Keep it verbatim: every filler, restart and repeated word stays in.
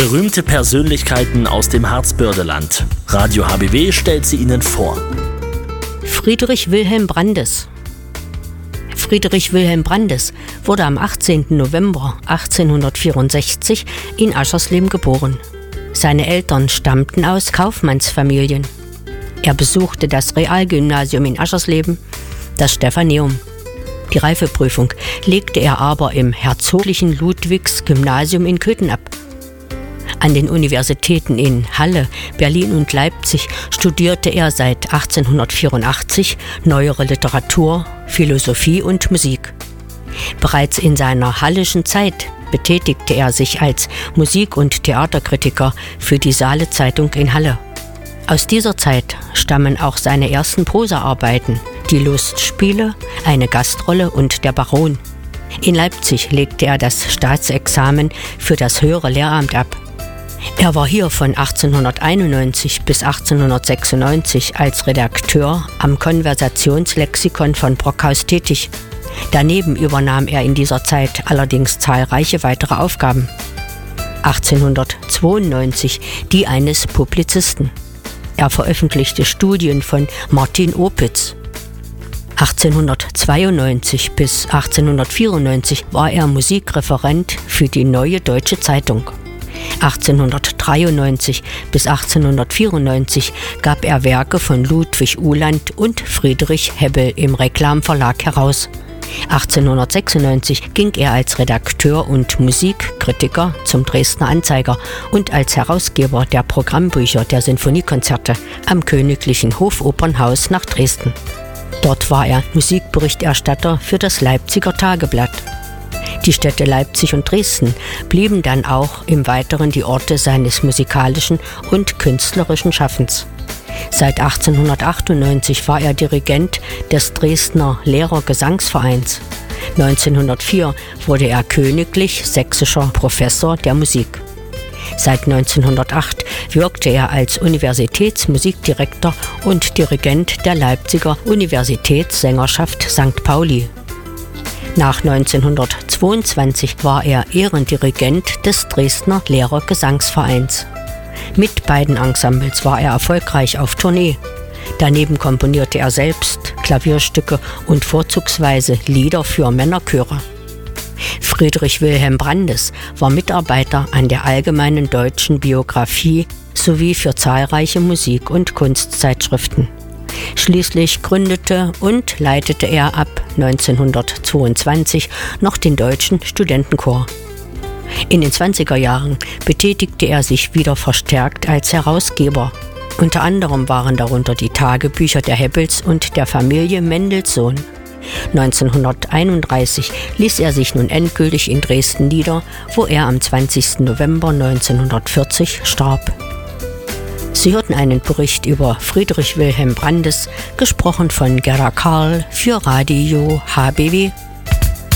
Berühmte Persönlichkeiten aus dem Harzbördeland. Radio H B W stellt sie Ihnen vor. Friedrich Wilhelm Brandes. Friedrich Wilhelm Brandes wurde am achtzehnten November achtzehnhundertvierundsechzig in Aschersleben geboren. Seine Eltern stammten aus Kaufmannsfamilien. Er besuchte das Realgymnasium in Aschersleben, das Stephaneum. Die Reifeprüfung legte er aber im Herzoglichen Ludwigs-Gymnasium in Köthen ab. An den Universitäten in Halle, Berlin und Leipzig studierte er seit achtzehnhundertvierundachtzig neuere Literatur, Philosophie und Musik. Bereits in seiner hallischen Zeit betätigte er sich als Musik- und Theaterkritiker für die Saale-Zeitung in Halle. Aus dieser Zeit stammen auch seine ersten Prosaarbeiten, Die Lustspiele, eine Gastrolle und Der Baron. In Leipzig legte er das Staatsexamen für das höhere Lehramt ab. Er war hier von achtzehnhunderteinundneunzig bis achtzehnhundertsechsundneunzig als Redakteur am Konversationslexikon von Brockhaus tätig. Daneben übernahm er in dieser Zeit allerdings zahlreiche weitere Aufgaben. achtzehnhundertzweiundneunzig die eines Publizisten. Er veröffentlichte Studien von Martin Opitz. achtzehnhundertzweiundneunzig bis achtzehnhundertvierundneunzig war er Musikreferent für die Neue Deutsche Zeitung. achtzehnhundertdreiundneunzig bis achtzehnhundertvierundneunzig gab er Werke von Ludwig Uhland und Friedrich Hebbel im Reklamverlag heraus. achtzehnhundertsechsundneunzig ging er als Redakteur und Musikkritiker zum Dresdner Anzeiger und als Herausgeber der Programmbücher der Sinfoniekonzerte am Königlichen Hofopernhaus nach Dresden. Dort war er Musikberichterstatter für das Leipziger Tageblatt. Die Städte Leipzig und Dresden blieben dann auch im Weiteren die Orte seines musikalischen und künstlerischen Schaffens. Seit achtzehnhundertachtundneunzig war er Dirigent des Dresdner Lehrergesangsvereins. neunzehnhundertvier wurde er königlich sächsischer Professor der Musik. Seit neunzehnhundertacht wirkte er als Universitätsmusikdirektor und Dirigent der Leipziger Universitätssängerschaft Sankt Pauli. Nach neunzehnhundertzweiundzwanzig war er Ehrendirigent des Dresdner Lehrergesangsvereins. Mit beiden Ensembles war er erfolgreich auf Tournee. Daneben komponierte er selbst Klavierstücke und vorzugsweise Lieder für Männerchöre. Friedrich Wilhelm Brandes war Mitarbeiter an der Allgemeinen Deutschen Biographie sowie für zahlreiche Musik- und Kunstzeitschriften. Schließlich gründete und leitete er ab neunzehnhundertzweiundzwanzig noch den Deutschen Studentenchor. In den zwanziger Jahren betätigte er sich wieder verstärkt als Herausgeber. Unter anderem waren darunter die Tagebücher der Hebbels und der Familie Mendelssohn. neunzehnhunderteinunddreißig ließ er sich nun endgültig in Dresden nieder, wo er am zwanzigsten November neunzehnhundertvierzig starb. Sie hörten einen Bericht über Friedrich Wilhelm Brandes, gesprochen von Gerda Karl für Radio H B W.